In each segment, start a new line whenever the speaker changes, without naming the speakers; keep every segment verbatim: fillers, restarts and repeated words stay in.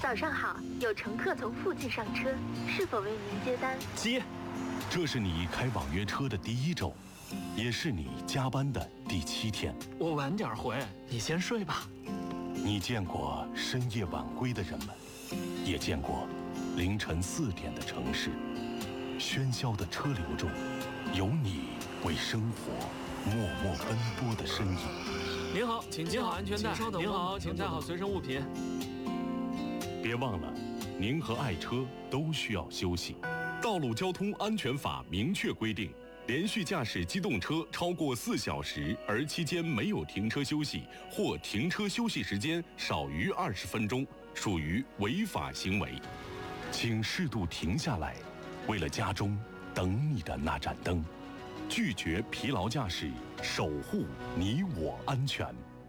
早上好，有乘客从附近上车，是否为您接单？
接。
这是你开网约车的第一周，也是你加班的第七天。
我晚点回，你先睡吧。
你见过深夜晚归的人们，也见过凌晨四点的城市。喧嚣的车流中，有你为生活默默奔波的身影。
您好，请系好安全带。您好，请带好随身物品。
别忘了，您和爱车都需要休息。道路交通安全法明确规定，连续驾驶机动车超过四小时，而期间没有停车休息，或停车休息时间少于二十分钟，属于违法行为。请适度停下来，为了家中等你的那盏灯。拒绝疲劳驾驶，守护你我安全。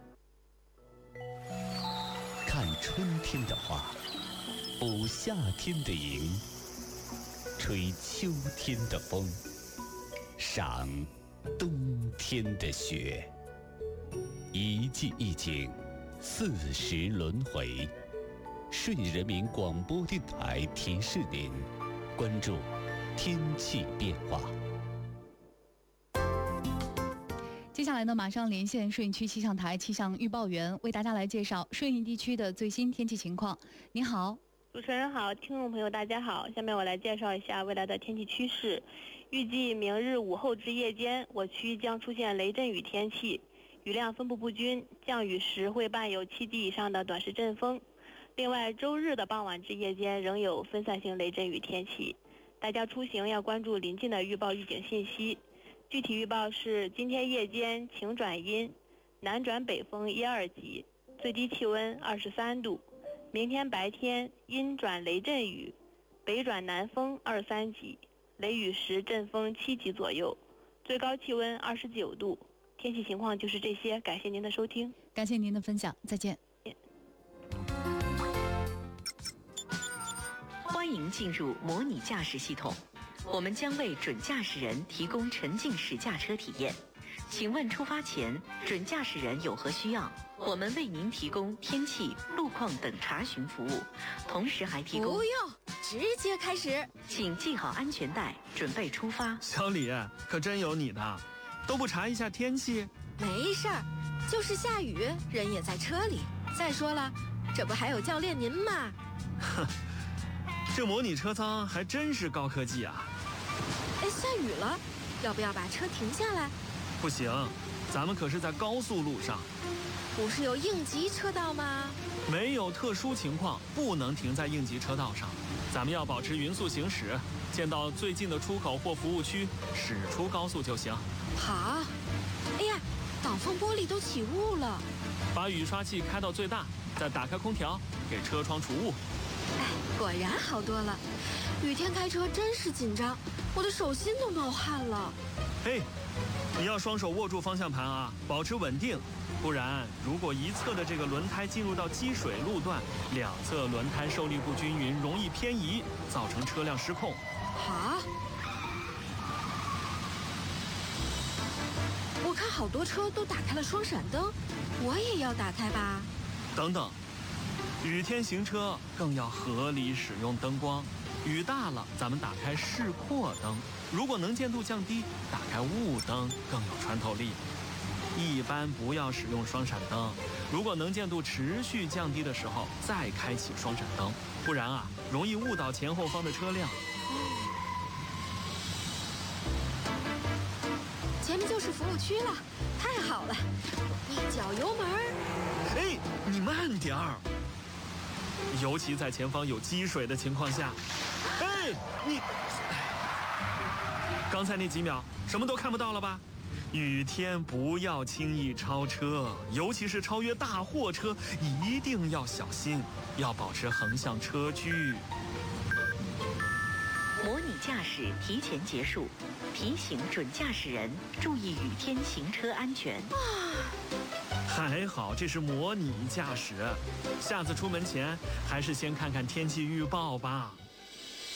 看春天的花，捕夏天的萤，吹秋天的风，赏冬天的雪。一季一景，四时轮回。顺义人民广播电台提示您，关注天气变化。
接下来呢，马上连线顺义区气象台气象预报员，为大家来介绍顺义地区的最新天气情况。你好。
主持人好，听众朋友大家好，下面我来介绍一下未来的天气趋势。预计明日午后至夜间，我区将出现雷阵雨天气，雨量分布不均，降雨时会伴有七级以上的短时阵风。另外，周日的傍晚至夜间仍有分散性雷阵雨天气，大家出行要关注临近的预报预警信息。具体预报是：今天夜间晴转阴，南转北风一二级，最低气温二十三度。明天白天阴转雷阵雨，北转南风二三级，雷雨时阵风七级左右，最高气温二十九度。天气情况就是这些，感谢您的收听。
感谢您的分享，再见。
欢迎进入模拟驾驶系统，我们将为准驾驶人提供沉浸式驾车体验。请问出发前，准驾驶人有何需要？我们为您提供天气、路况等查询服务，同时还提供……
不用，直接开始。
请系好安全带，准备出发。
小李，可真有你的，都不查一下天气？
没事儿，就是下雨，人也在车里。再说了，这不还有教练您吗？
哼，这模拟车舱还真是高科技啊！
哎，下雨了，要不要把车停下来？
不行，咱们可是在高速路上。
不是有应急车道吗？
没有特殊情况不能停在应急车道上，咱们要保持匀速行驶，见到最近的出口或服务区驶出高速就行。
好。哎呀，挡风玻璃都起雾了。
把雨刷器开到最大，再打开空调，给车窗除雾。
哎，果然好多了。雨天开车真是紧张，我的手心都冒汗了。
嘿，你要双手握住方向盘啊，保持稳定，不然如果一侧的这个轮胎进入到积水路段，两侧轮胎受力不均匀，容易偏移，造成车辆失控。
好。我看好多车都打开了双闪灯，我也要打开吧。
等等，雨天行车更要合理使用灯光。雨大了，咱们打开示廓灯，如果能见度降低，打开雾灯更有穿透力。一般不要使用双闪灯，如果能见度持续降低的时候再开启双闪灯，不然啊容易误导前后方的车辆。
前面就是服务区了，太好了！一脚油门。
哎，你慢点儿，尤其在前方有积水的情况下。哎，你刚才那几秒什么都看不到了吧？雨天不要轻易超车，尤其是超越大货车，一定要小心，要保持横向车距。
模拟驾驶提前结束，提醒准驾驶人注意雨天行车安全。
还好这是模拟驾驶，下次出门前还是先看看天气预报吧。